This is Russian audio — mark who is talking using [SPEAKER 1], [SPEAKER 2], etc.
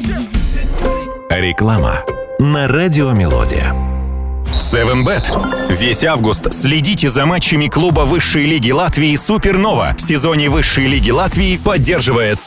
[SPEAKER 1] Реклама на Радио Мелодия.
[SPEAKER 2] 7bet. Весь август следите за матчами клуба высшей лиги Латвии «Супернова». В сезоне высшей лиги Латвии поддерживает